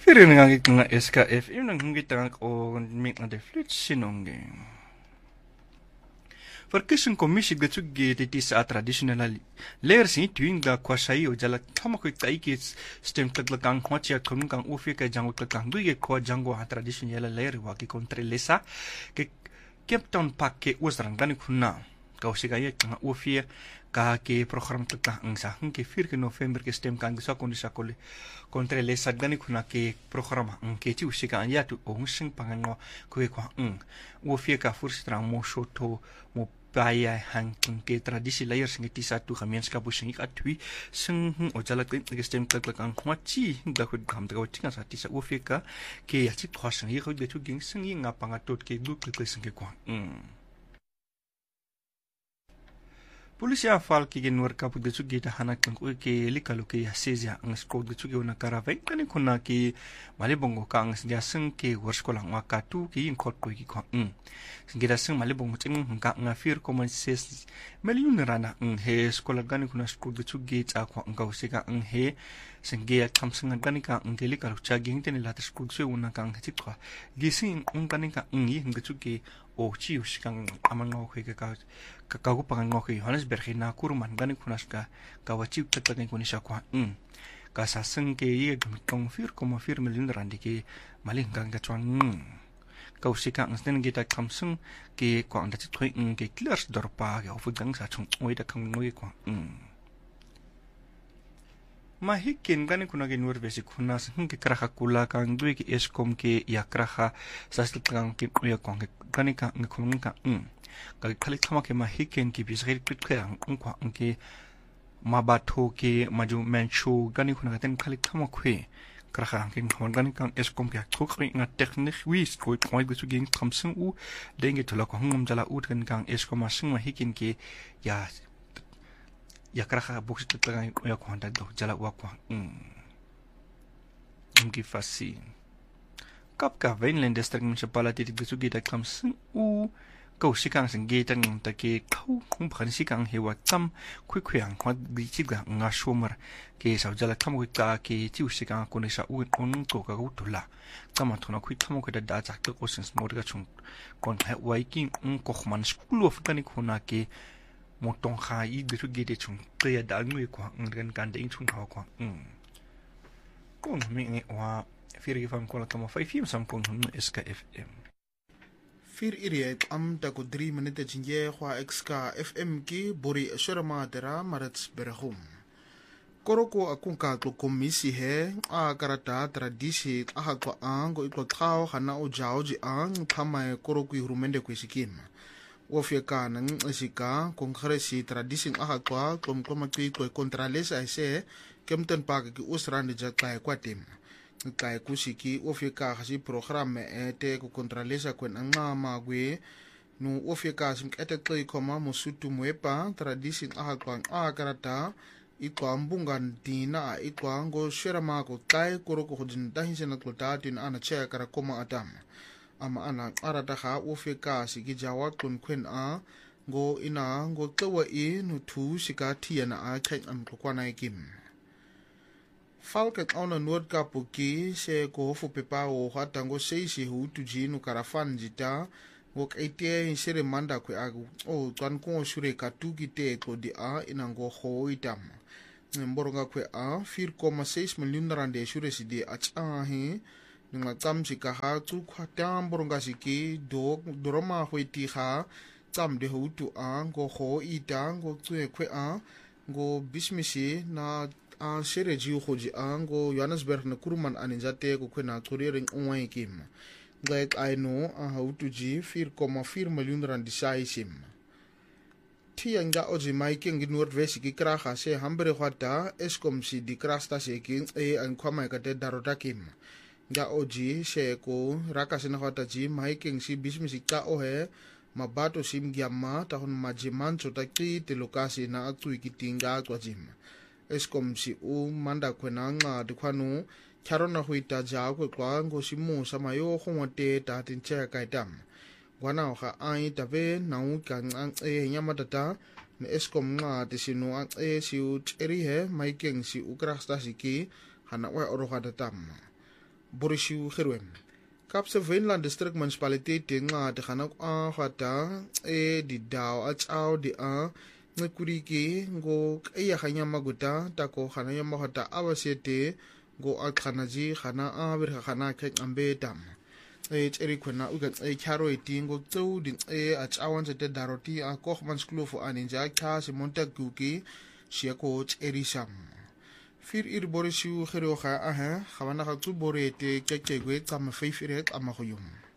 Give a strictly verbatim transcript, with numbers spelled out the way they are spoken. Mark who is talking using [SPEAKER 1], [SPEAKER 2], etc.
[SPEAKER 1] Firin nga nga S K F M nang hungit ang o mik na deflut sinongge. Verkiezing commissie getsugi dit sa traditional layers ni tuing da kwasai o jala tamakoi taiki stem taglakang hwachia kun kang ufi ka jango tlakang duige ko jango ha traditional layer wa ki kontre lesa ke Cape Town Park ke usrang gani kunna kausiga ye kang ufi ka ke program tlakang ang sa hung ke fir ke November ke stem kang sa kondisa kole kontre lesa gani kunna ke program ang ke ti usiga an ya tu ong sing pangango ko ko ang ufi ka furstrang mo shoto mo Baya hang ke tradisi layers ngiti satu gemeenskap busing ik atui sing o jala ke stem klak ang kwachi da khud kham da tinga sa tisa ofika ke ya chi khwasang yi khud chu ging sing yi nga panga tot ke du klik sing ke kwa Polisia fal ki gen work up de chu gita hanak ng ke likalo ke ya sezia ang skod de chu na karavai kani kuna ki malibongo ka ang dia sing ke worskola nga katu ki in kot ko ki kwa singira sing malibongo ting nga nga fir common ses million rana ng he skola gani kuna skod de chu gita kwa ang kausika ang he singia kamsing gani ka ang likalo cha ging ten la skod se una kang tikwa gising ang gani ka ng yi ng chu ki o chi usikang amang ko ke ka kakago pangang ko Johannesburg na kurman gani kunas ka kawachi tatagay ko ni siya kwa mm kasasang ke ye gmitong fir como fir million randi ke maling gang gatwang mm kausika ang snen gita kamsung ke kwa ang dati toy ng ke clears dorpa ke ofugang sa chung oy da kang ngoy kwa mm Mahikin gani kuna gen werbesi kuna sing ke kraha kula kang dui ke eskom ke ya kraha sastil kang ke ya kong gani ka ngkong ka mm ka khali thama ke mahikin ki bisgir krit ke ang kwa ang ke mabato ke maju menchu gani kuna ten khali thama khwe kraha ang ke ngkong gani kang eskom ke thokri nga technique wis ko ko gu su gen thamsung u denge thola ko ngom jala ut gan kang eskom asing mahikin ke ya ya kraha box tlaga ya ko handa do jala wa ko mm ngi fasi kapka Wynland district municipality de sugi da kamsing u ko sikang sing getan ng take kau kung phan sikang hewa tam kwi kwi ang hot gi chiga nga shomer ke sa jala kam wi ka ke ti sikang ko ne sa u on ko ka utula tama thona kwi thamo ko da da cha ko sins mod ga chung kon ha waiking un ko man school of kani khona ke motong khai de su gede chung te ya da ngui kwa ngan kan de chung ha kwa mm kon mi ngi wa fir gi fam ko la tama five fm sam kon S K F M
[SPEAKER 2] fir iriet am da ko three minute jinge kwa X K F M ki bori shorama dera marats berhum koroko akunka to komisi he a karata tradisi a ko ango iko thao hana o jao ji ang thama koroko irumende ku sikima Wofia nang isika kongresi tradisi aha kwa kom koma ki ko kontralesa ise kemten pak ki usran de jakai kwatim kai kusiki wofia hasi program ete ko kontralesa kwen anga magwe no wofia sim ete klei koma musutu mwepa tradisi aha kwa a karata ikwa mbungan dina ikwa ngo sherama ko tai koroko hodin dahinsena klotatin ana che kara koma atam ama ana arata ha ofeka sigi jawa kun kwen a go ina go twa e no thu sika thiana a khain am ko kwana kim falka ona nord kapuki se ko fu pepa o hata go sei si hu tu jinu karafan jita go kaite sere manda ku a o twan ko shure katuki te ko di a ina go ho itam mboronga ku a four point six million rand shure si di a cha he nga tsam sika ha tsu khwatam boronga siki do doroma hweti ha tsam de hutu a go ho ita go tsue khwe a go bismisi na a shereji khoji a go Johannesburg na kurman aninjate ko khwena tsorering onwai kim like I know a hutu ji four point four million rand saisim tianga oji maiking ginur vesiki kraha se hambre khwata eskom si di krasta se ki e an khwama ka te darota kim ga oji she ko rakasina hota ji maiking si bismisi ka ohe mabato sim gyama tahon majiman chota ki te lokasi na atu ikitinga kwa jim eskom si u manda kwena nga de kwanu charona huita ja ko kwa ngo simu samayo khongote ta tin che kai tam wana ha ai ta ve na u kan ang e nyama tata ne eskom nga te sinu ang e si u eri he maiking si u krasta siki hana wa oro hada tam borishu gerwem Kaapse Wynland District Municipaliteit nxa de gana a gata e di dao a tsao di a ngekuriki ngo e ya ganya maguta tako gana ya magata a basete ngo a khanaji gana a berga gana ke ambeta e tseri khona u ga e kharo eti ngo tseu di e a tsawan se te daroti a kochmans klofo aninja kha se montaguki sheko tseri sam Fir ir borishu geroga aha gabana ga tsu borete kekekwe tsama five ire tsama go yom